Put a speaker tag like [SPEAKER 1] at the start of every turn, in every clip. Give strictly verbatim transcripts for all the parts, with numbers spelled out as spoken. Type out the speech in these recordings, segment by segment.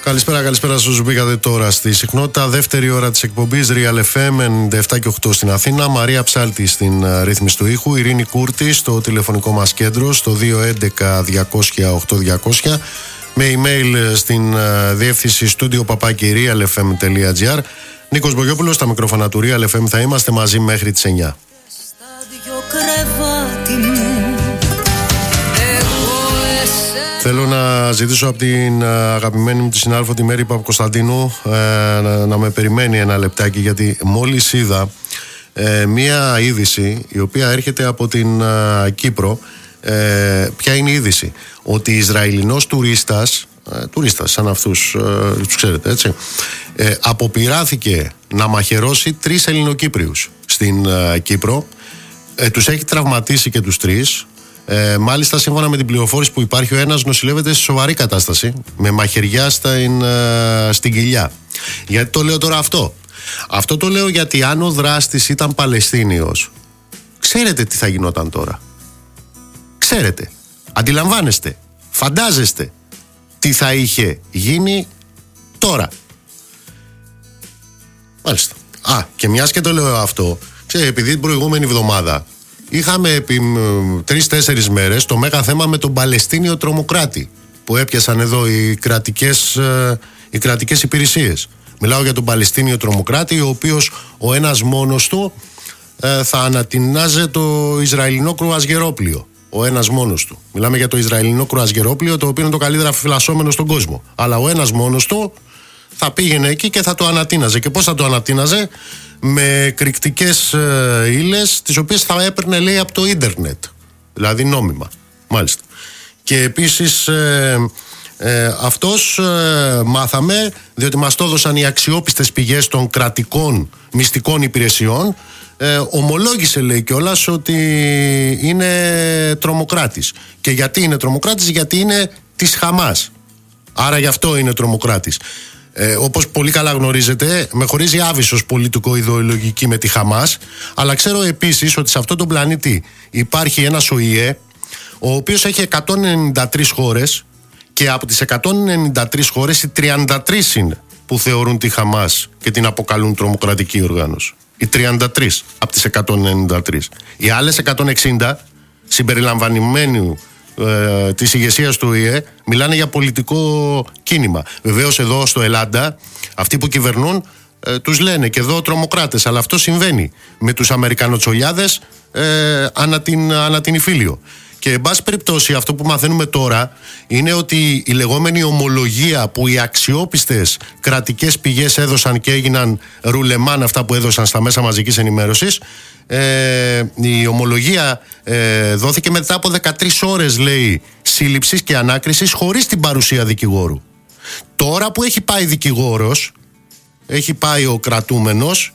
[SPEAKER 1] Καλησπέρα, καλησπέρα σε όσους μπήκατε τώρα στη συχνότητα. Δεύτερη ώρα της εκπομπής Real εφ εμ ενενήντα επτά και οκτώ στην Αθήνα. Μαρία Ψάλτη στην ρύθμιση του ήχου. Ειρήνη Κούρτη στο τηλεφωνικό μας κέντρο στο δύο έντεκα διακόσια οκτώ διακόσια. Με email στην διεύθυνση studio παπάκι real f m τελεία g r. Νίκος Μπογιόπουλος στα μικρόφωνα του Real εφ εμ. Θα είμαστε μαζί μέχρι τις εννιά. Θέλω να ζητήσω από την αγαπημένη μου τη συνάδελφο τη Μέρη Παπακοσταντίνου ε, να, να με περιμένει ένα λεπτάκι, γιατί μόλις είδα ε, μία είδηση η οποία έρχεται από την ε, Κύπρο. Ε, ποια είναι η είδηση? Ότι Ισραηλινός τουρίστας, ε, τουρίστας σαν αυτούς, ε, τους ξέρετε έτσι, ε, αποπειράθηκε να μαχαιρώσει τρεις Ελληνοκύπριους στην ε, Κύπρο. Ε, τους έχει τραυματίσει και τους τρεις. Ε, μάλιστα, σύμφωνα με την πληροφόρηση που υπάρχει, ο ένας νοσηλεύεται σε σοβαρή κατάσταση με μαχαιριά στην, ε, στην κοιλιά. Γιατί το λέω τώρα αυτό? Αυτό το λέω γιατί αν ο δράστης ήταν Παλαιστίνιος, ξέρετε τι θα γινόταν τώρα? Ξέρετε, αντιλαμβάνεστε, φαντάζεστε τι θα είχε γίνει τώρα? Μάλιστα. Α, και μιας και το λέω αυτό, ξέρετε, επειδή την προηγούμενη εβδομάδα είχαμε επί τρεις-τέσσερις μέρες το μέγα θέμα με τον Παλαιστίνιο τρομοκράτη που έπιασαν εδώ οι κρατικές, οι κρατικές υπηρεσίες. Μιλάω για τον Παλαιστίνιο τρομοκράτη, ο οποίος ο ένας μόνος του ε, θα ανατινάζε το Ισραηλινό κρουαζιερόπλοιο. Ο ένας μόνος του. Μιλάμε για το Ισραηλινό κρουαζιερόπλοιο, το οποίο είναι το καλύτερα φυλασσόμενο στον κόσμο. Αλλά ο ένας μόνος του θα πήγαινε εκεί και θα το ανατίναζε. Και πώς θα το ανατίναζε? Με κρυκτικές ε, ύλες, τις οποίες θα έπαιρνε, λέει, από το ίντερνετ. Δηλαδή νόμιμα. Μάλιστα. Και επίσης ε, ε, αυτός ε, μάθαμε, διότι μας το έδωσαν οι αξιόπιστες πηγές των κρατικών μυστικών υπηρεσιών, ε, ομολόγησε, λέει κιόλας, ότι είναι τρομοκράτης. Και γιατί είναι τρομοκράτης? Γιατί είναι της Χαμάς. Άρα γι' αυτό είναι τρομοκράτης. Ε, όπως πολύ καλά γνωρίζετε, με χωρίζει άβυσσος πολιτικο-ιδεολογική με τη Χαμάς, αλλά ξέρω επίσης ότι σε αυτόν τον πλανήτη υπάρχει ένας Ο Η Ε, ο οποίος έχει εκατόν ενενήντα τρεις χώρες, και από τις εκατόν ενενήντα τρεις χώρες οι τριάντα τρεις είναι που θεωρούν τη Χαμάς και την αποκαλούν τρομοκρατική οργάνωση. Οι τριάντα τρεις από τις εκατόν ενενήντα τρεις. Οι άλλες εκατόν εξήντα, συμπεριλαμβανομένου Ε, της ηγεσίας του Ο Η Ε, μιλάνε για πολιτικό κίνημα. Βεβαίως εδώ στο Ελλάδα αυτοί που κυβερνούν ε, τους λένε και εδώ τρομοκράτες, αλλά αυτό συμβαίνει με τους Αμερικανοτσολιάδες ε, ανά την, ανά την Ιφίλιο. Και εν πάση περιπτώσει αυτό που μαθαίνουμε τώρα είναι ότι η λεγόμενη ομολογία που οι αξιόπιστες κρατικές πηγές έδωσαν και έγιναν ρουλεμάν, αυτά που έδωσαν στα μέσα μαζικής ενημέρωσης, ε, η ομολογία ε, δόθηκε μετά από δεκατρείς ώρες, λέει, σύλληψης και ανάκρισης χωρίς την παρουσία δικηγόρου. Τώρα που έχει πάει δικηγόρος, έχει πάει ο κρατούμενος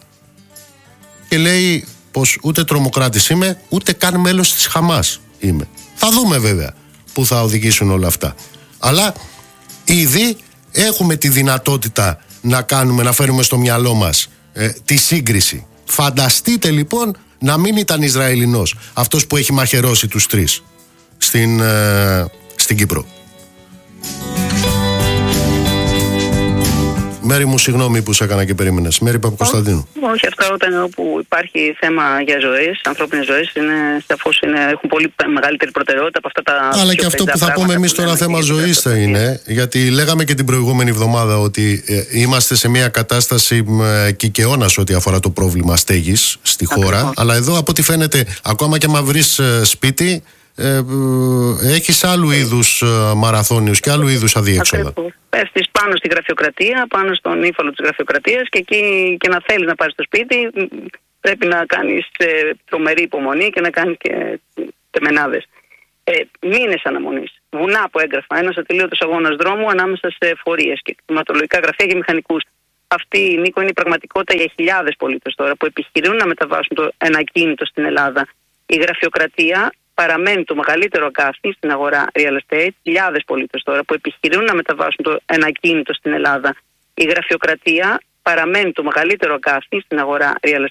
[SPEAKER 1] και λέει πως ούτε τρομοκράτης είμαι, ούτε καν μέλος της Χαμάς είμαι. Θα δούμε βέβαια που θα οδηγήσουν όλα αυτά. Αλλά ήδη έχουμε τη δυνατότητα να κάνουμε, να φέρουμε στο μυαλό μας ε, τη σύγκριση. Φανταστείτε λοιπόν να μην ήταν Ισραηλινός αυτός που έχει μαχαιρώσει τους τρεις στην, ε, στην Κύπρο. Μέρη μου, συγγνώμη που σε έκανα και περίμενες. Μέρη Παπακοσταντίνου.
[SPEAKER 2] Όχι, αυτά όταν όπου υπάρχει θέμα για ζωές, ανθρώπινες ζωές, είναι, σαφώς είναι, έχουν πολύ μεγαλύτερη προτεραιότητα από αυτά τα.
[SPEAKER 1] Αλλά και αυτό που θα πούμε εμείς τώρα θέμα ζωής θα είναι, γιατί λέγαμε και την προηγούμενη εβδομάδα ότι ε, είμαστε σε μια κατάσταση ε, κικαιώνας ό,τι αφορά το πρόβλημα στέγης στη χώρα. Ακριβώς. Αλλά εδώ από ό,τι φαίνεται, ακόμα και άμα βρεις ε, σπίτι, Ε, ε, έχεις άλλου είδους ε, μαραθώνιους και άλλου είδους αδιέξοδα.
[SPEAKER 2] Πέφτεις πάνω στη γραφειοκρατία, πάνω στον ύφαλο της γραφειοκρατίας, και εκεί και να θέλεις να πάρεις το σπίτι πρέπει να κάνεις ε, τρομερή υπομονή και να κάνεις και τεμενάδες. Ε, μήνες αναμονής, βουνά από έγγραφα, ένας ατελείωτος αγώνας δρόμου ανάμεσα σε εφορίες και κτηματολογικά γραφεία και μηχανικούς. Αυτή, Νίκο, είναι η πραγματικότητα για χιλιάδες πολίτες τώρα που επιχειρούν να μεταβάσουν το ένα ακίνητο στην Ελλάδα. Η γραφειοκρατία παραμένει το μεγαλύτερο αγκάθι στην αγορά real estate. Χιλιάδες πολίτες τώρα που επιχειρούν να μεταβάσουν το ένα ακίνητο στην Ελλάδα. Η γραφειοκρατία παραμένει το μεγαλύτερο αγκάθι στην αγορά real estate.